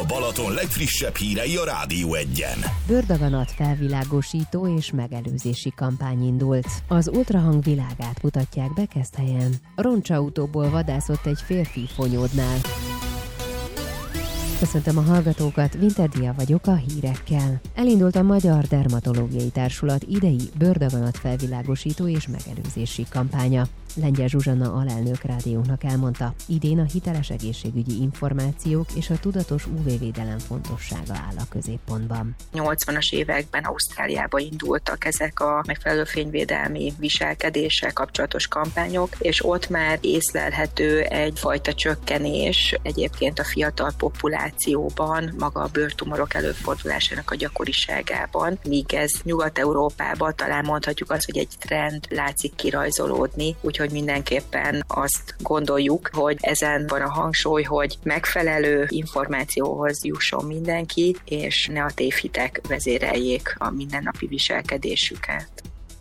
Balaton legfrissebb hírei a Rádió 1-en. Bőrdaganat felvilágosító és megelőzési kampány indult. Az ultrahang világát mutatják be Keszthelyen. Roncsautóból vadászott egy férfi Fonyódnál. Köszöntöm a hallgatókat, Winterdia vagyok a hírekkel. Elindult a Magyar Dermatológiai Társulat idei bőrdaganat felvilágosító és megelőzési kampánya. Lengyel Zsuzsanna alelnök rádiónak elmondta, idén a hiteles egészségügyi információk és a tudatos UV-védelem fontossága áll a középpontban. 80-as években Ausztráliába indultak ezek a megfelelő fényvédelmi viselkedéssel kapcsolatos kampányok, és ott már észlelhető egyfajta csökkenés egyébként a fiatal populációban, maga a bőrtumorok előfordulásának a gyakoriságában, míg ez Nyugat-Európában talán mondhatjuk azt, hogy egy trend látszik kirajzolódni, úgyhogy mindenképpen azt gondoljuk, hogy ezen van a hangsúly, hogy megfelelő információhoz jusson mindenki, és ne a tévhitek vezéreljék a mindennapi viselkedésüket.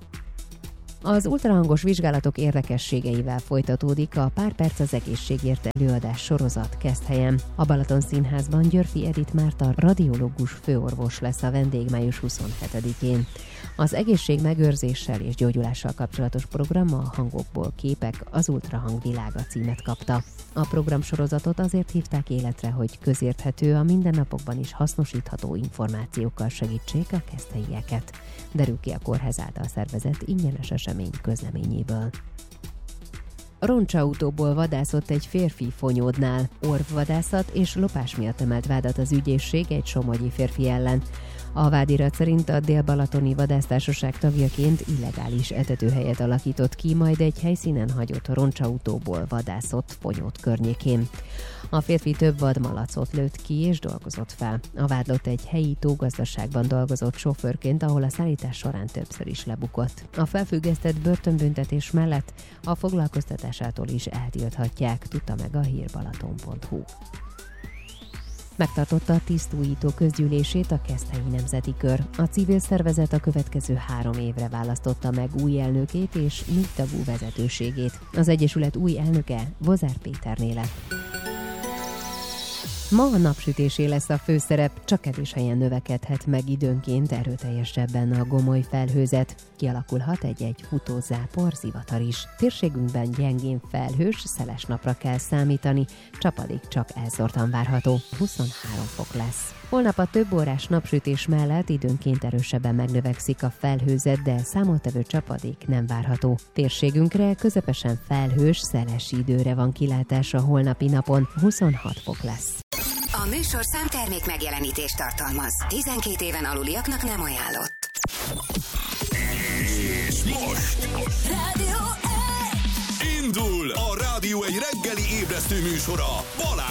Az ultrahangos vizsgálatok érdekességeivel folytatódik a Pár perc az egészségért előadás sorozat Keszthelyen. A Balaton Színházban Györfi Edith Márta radiológus főorvos lesz a vendég május 27-én. Az egészség megőrzéssel és gyógyulással kapcsolatos program a Hangokból képek, az Ultrahang világa címet kapta. A programsorozatot azért hívták életre, hogy közérthető, a mindennapokban is hasznosítható információkkal segítsék a keszthelyieket. Derül ki a kórház által szervezett ingyenes esemény közleményéből. Roncsautóból vadászott egy férfi Fonyódnál. Orvvadászat és lopás miatt emelt vádat az ügyészség egy somogyi férfi ellen. A vádirat szerint a Dél-Balatoni Vadásztársaság tagjaként illegális etetőhelyet alakított ki, majd egy helyszínen hagyott roncsautóból vadászott Fonyód környékén. A férfi több vadmalacot lőtt ki és dolgozott fel. A vádlott egy helyi tógazdaságban dolgozott sofőrként, ahol a szállítás során többször is lebukott. A felfüggesztett börtönbüntetés mellett a foglalkoztatásától is eltilthatják, tudta meg a hírbalaton.hu. Megtartotta a tisztújító közgyűlését a Keszthelyi Nemzeti Kör. A civil szervezet a következő 3 évre választotta meg új elnökét és 4 tagú vezetőségét. Az egyesület új elnöke Vozár Péterné lett. Ma a napsütésé lesz a főszerep, csak kevés helyen növekedhet meg időnként erőteljesebben a gomoly felhőzet. Kialakulhat egy-egy futózápor, zivatar is. Térségünkben gyengén felhős, szeles napra kell számítani, csapadék csak elszórtan várható, 23 fok lesz. Holnap a több órás napsütés mellett időnként erősebben megnövekszik a felhőzet, de számottevő csapadék nem várható. Térségünkre közepesen felhős, szeles időre van kilátása holnapi napon, 26 fok lesz. A műsorszám termék megjelenítést tartalmaz. 12 éven aluliaknak nem ajánlott. És most Rádió 1! indul a Rádió 1 reggeli ébresztő műsora, Balázs!